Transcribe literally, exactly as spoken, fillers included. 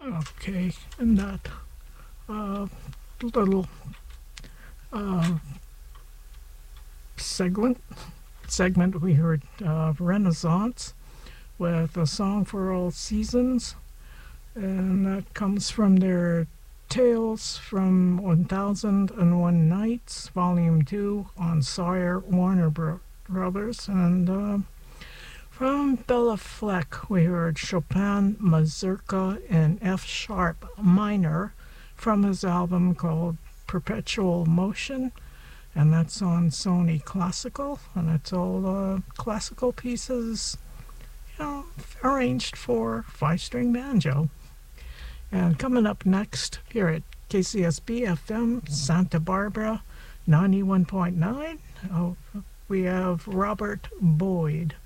Okay, and that uh, little uh, segment segment we heard uh, Renaissance with a song for all seasons, and that comes from their Tales from one thousand one Nights, Volume two on Sawyer Warner Bro- Brothers, and uh, from Bella Fleck, we heard Chopin Mazurka in F sharp minor from his album called Perpetual Motion, and that's on Sony Classical, and it's all uh, classical pieces, you know, arranged for five-string banjo. And coming up next here at K C S B F M Santa Barbara ninety-one point nine, oh, we have Robert Boyd.